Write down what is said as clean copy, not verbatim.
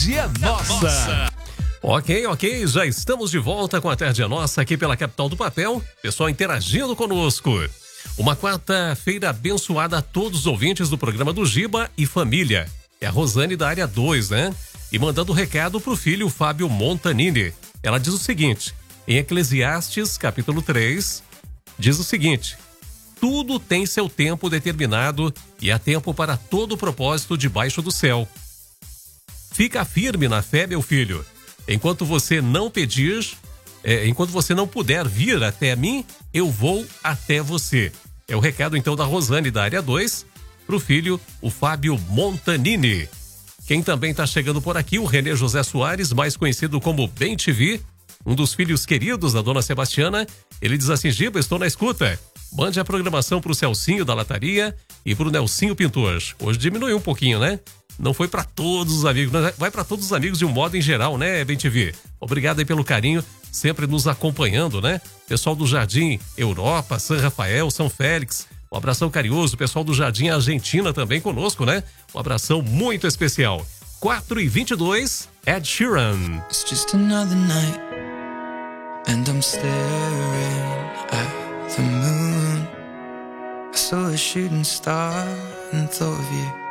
Dia Nossa. Ok, já estamos de volta com a Tarde é Nossa aqui pela Capital do Papel. Pessoal interagindo conosco. Uma quarta-feira abençoada a todos os ouvintes do programa do Giba e Família. É a Rosane da área 2, né? E mandando recado pro filho Fábio Montanini. Ela diz o seguinte, em Eclesiastes, capítulo 3, diz o seguinte: tudo tem seu tempo determinado e há tempo para todo propósito debaixo do céu. Fica firme na fé, meu filho. Enquanto você não puder vir até mim, eu vou até você. É o recado então da Rosane da área 2 pro filho, o Fábio Montanini. Quem também está chegando por aqui, o Renê José Soares, mais conhecido como Bem TV, um dos filhos queridos da dona Sebastiana. Ele diz assim: Giba, estou na escuta. Mande a programação pro Celcinho da Lataria e pro Nelsinho Pintor. Hoje diminuiu um pouquinho, né? Não foi para todos os amigos, vai para todos os amigos de um modo em geral, né, Bem TV? Obrigado aí pelo carinho, sempre nos acompanhando, né? Pessoal do Jardim Europa, São Rafael, São Félix, um abração carinhoso. Pessoal do Jardim Argentina também conosco, né? Um abração muito especial. 4h22, Ed Sheeran. It's just another night and I'm staring at the moon. I saw a shooting star and thought of you.